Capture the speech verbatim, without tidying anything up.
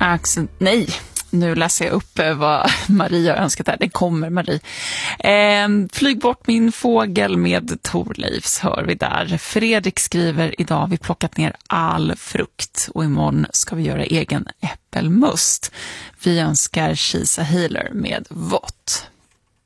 Accent, nej. Nu läser jag upp vad Maria har önskat här. Det kommer Marie. Eh, flyg bort min fågel med Torleifs hör vi där. Fredrik skriver, idag har vi plockat ner all frukt och imorgon ska vi göra egen äppelmust. Vi önskar Kisa Healer med Vott.